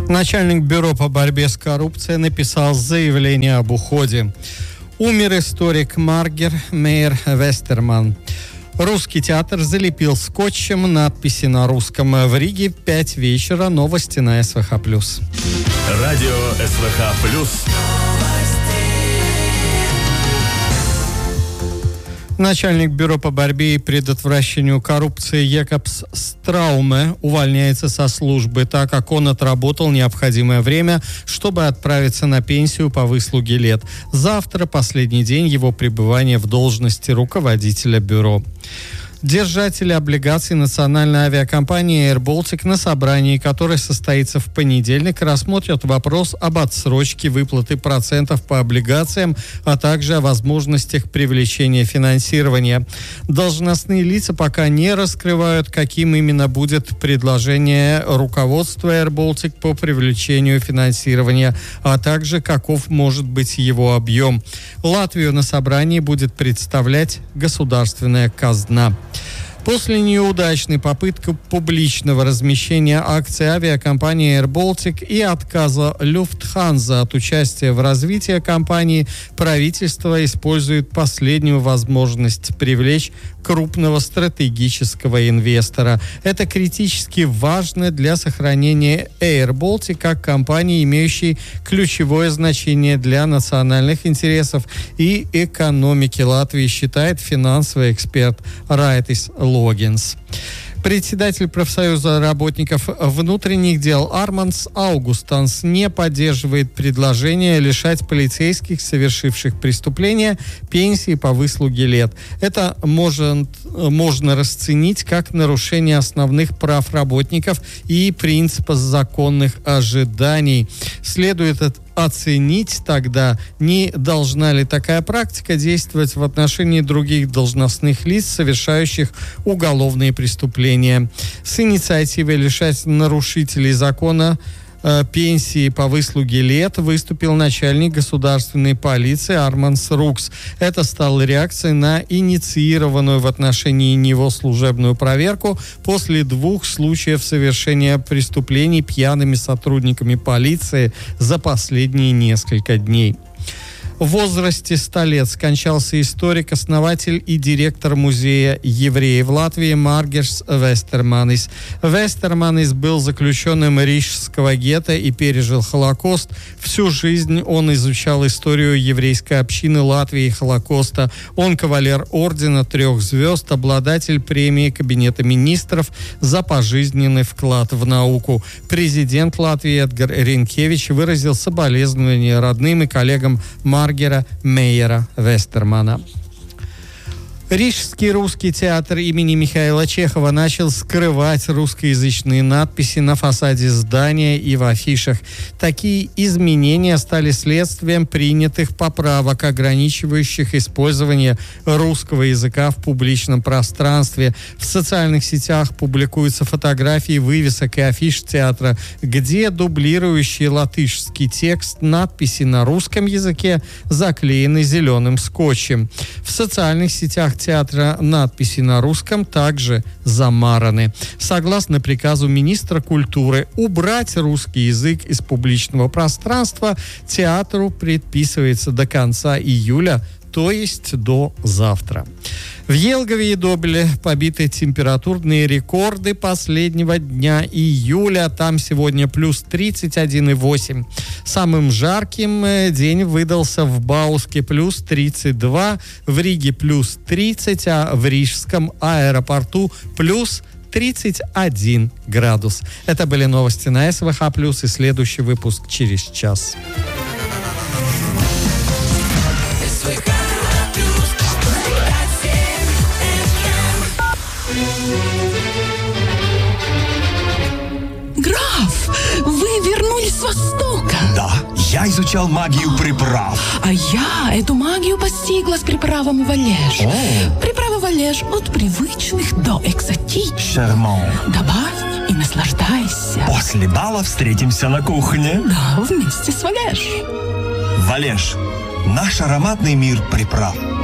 Начальник бюро по борьбе с коррупцией написал заявление об уходе. Умер историк Маргер Мейер Вестерман. Русский театр залепил скотчем надписи на русском. В Риге 5 вечера. Новости на СВХ+. Радио СВХ+. Начальник бюро по борьбе и предотвращению коррупции Якобс Страуме увольняется со службы, так как он отработал необходимое время, чтобы отправиться на пенсию по выслуге лет. Завтра последний день его пребывания в должности руководителя бюро. Держатели облигаций национальной авиакомпании Air Baltic на собрании, которое состоится в понедельник, рассмотрят вопрос об отсрочке выплаты процентов по облигациям, а также о возможностях привлечения финансирования. Должностные лица пока не раскрывают, каким именно будет предложение руководства Air Baltic по привлечению финансирования, а также каков может быть его объем. Латвию на собрании будет представлять государственная казна. После неудачной попытки публичного размещения акций авиакомпании Air Baltic и отказа Lufthansa от участия в развитии компании, правительство использует последнюю возможность привлечь крупного стратегического инвестора. Это критически важно для сохранения Air Baltic как компании, имеющей ключевое значение для национальных интересов и экономики Латвии, считает финансовый эксперт Райтис Логинс. Председатель профсоюза работников внутренних дел Арманс Аугустанс не поддерживает предложение лишать полицейских, совершивших преступления, пенсии по выслуге лет. Это можно расценить как нарушение основных прав работников и принципа законных ожиданий. Следует оценить тогда, не должна ли такая практика действовать в отношении других должностных лиц, совершающих уголовные преступления. С инициативой лишать нарушителей закона пенсии по выслуге лет выступил начальник государственной полиции Арманс Рукс. Это стало реакцией на инициированную в отношении него служебную проверку после 2 случаев совершения преступлений пьяными сотрудниками полиции за последние несколько дней. В возрасте 100 лет скончался историк, основатель и директор музея евреев Латвии Маргерс Вестерманис. Вестерманис был заключенным Рижского гетто и пережил Холокост. Всю жизнь он изучал историю еврейской общины Латвии и Холокоста. Он кавалер ордена 3 звезд, обладатель премии Кабинета министров за пожизненный вклад в науку. Президент Латвии Эдгар Ринкевич выразил соболезнования родным и коллегам Маргера Мейера Вестермана. Рижский русский театр имени Михаила Чехова начал скрывать русскоязычные надписи на фасаде здания и в афишах. Такие изменения стали следствием принятых поправок, ограничивающих использование русского языка в публичном пространстве. В социальных сетях публикуются фотографии вывесок и афиш театра, где дублирующий латышский текст надписи на русском языке заклеены зеленым скотчем. В социальных сетях театра надписи на русском также замараны. Согласно приказу министра культуры убрать русский язык из публичного пространства, театру предписывается до конца июля, то есть до завтра. В Елгове и Добеле побиты температурные рекорды последнего дня июля. Там сегодня плюс 31,8. Самым жарким день выдался в Бауске плюс 32, в Риге плюс 30, а в Рижском аэропорту плюс 31 градус. Это были новости на СВХ+, и следующий выпуск через час. Граф, вы вернулись с Востока. Да, я изучал магию приправ. А я эту магию постигла с приправами Валеж. Приправы Валеж от привычных до экзотичных. Шарман. Добавь и наслаждайся. После бала встретимся на кухне. Да, вместе с Валеж. Валеж. Наш ароматный мир приправ.